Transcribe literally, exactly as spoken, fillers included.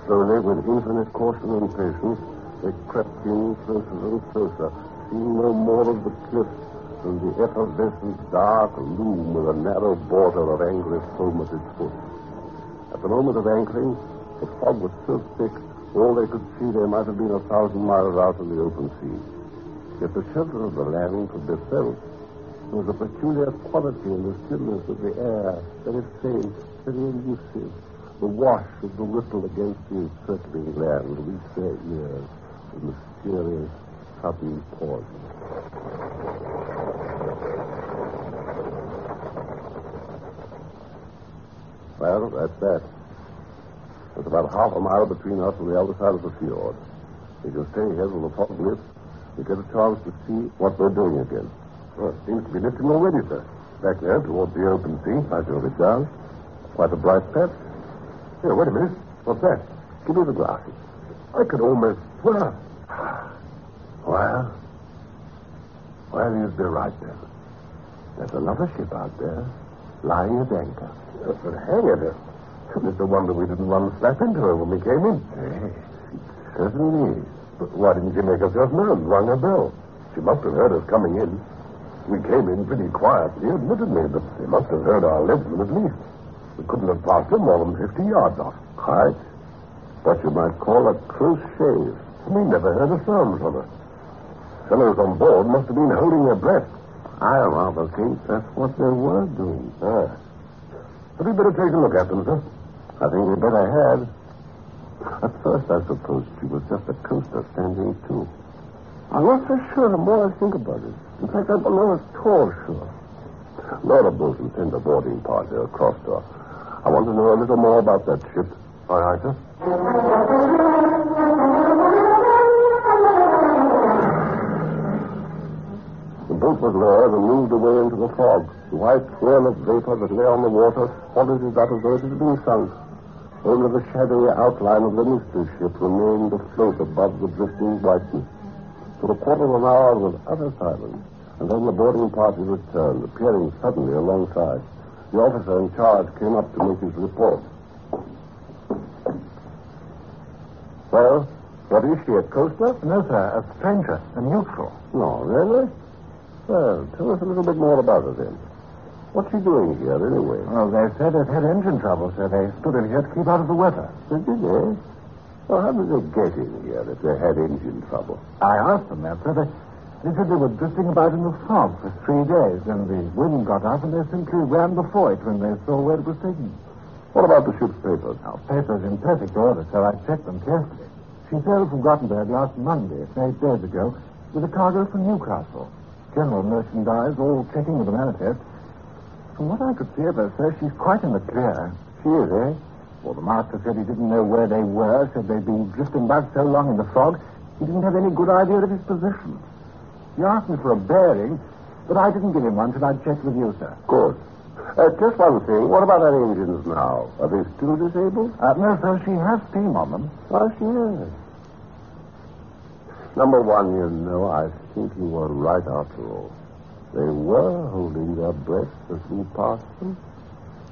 Slowly, with infinite caution and patience, they crept in closer and closer, seeing no more of the cliff than the effervescent dark loom with a narrow border of angry foam at its foot. At the moment of anchoring, the fog was so thick, all they could see they might have been a thousand miles out in the open sea. Yet the shelter of the land could be felt. There was a peculiar quality in the stillness of the air, very faint, very elusive. The wash of the ripple against the encircling land reached their ears with mysterious, sudden pauses. Well, that's that. There's about half a mile between us and the other side of the fjord. If you stay here till the fog lifts, you get a chance to see what we're doing again. Well, it seems to be lifting already, sir. Back there, towards the open sea. I drove it down. Quite a bright patch. Here, wait a minute. What's that? Give me the glasses. I could almost swear. Well, well, you'd be right then. There's another ship out there, lying at anchor. Yes, but hang it. It's a wonder we didn't run slap into her when we came in. Yes, it certainly is. But why didn't you make herself known, rung a bell? She must have heard us coming in. We came in pretty quietly, admittedly, but they must have heard our leadsman at least. We couldn't have passed them more than fifty yards off. Quite. What you might call a close shave. We never heard a sound from her. Fellows on board must have been holding their breath. I rather think that's what they were doing. Ah. Had we better take a look at them, sir? I think we better had. At first, I supposed she was just a coaster standing to. I'm not so sure the more I think about it. In fact, I'm not at all sure. Laura Bolton sent a boarding party across to her. I want to know a little more about that ship. All right, sir? The boat was lowered and moved away into the fog. The white swirl of vapor that lay on the water followed it up as though it had been sunk. Only the shadowy outline of the mystery ship remained afloat above the drifting whiteness. For a quarter of an hour there was utter silence, and then the boarding party returned, appearing suddenly alongside. The officer in charge came up to make his report. Well, what is she, a coaster? No, sir, a stranger, a neutral. No, really? Well, tell us a little bit more about her then. What's she doing here, anyway? Well, they said it had engine trouble, so they stood in here to keep out of the weather. Did they? Well, how did they get in here if they had engine trouble? I asked them that, sir. They, they said they were drifting about in the fog for three days, and the wind got up, and they simply ran before it when they saw where it was taking. What about the ship's papers? Our papers in perfect order, sir. I checked them carefully. She sailed from Gothenburg last Monday, eight days ago, with a cargo for Newcastle. General merchandise, all checking with the manifest. From what I could see of her, sir, she's quite in the clear. She is, eh? Well, the master said he didn't know where they were, said they'd been drifting about so long in the fog, he didn't have any good idea of his position. He asked me for a bearing, but I didn't give him one till I'd checked with you, sir. Good. Uh, just one thing. What about her engines now? Are they still disabled? Uh, no, sir, she has steam on them. Oh, she is. Number one, you know, I think you were right after all. They were holding their breath as we passed them.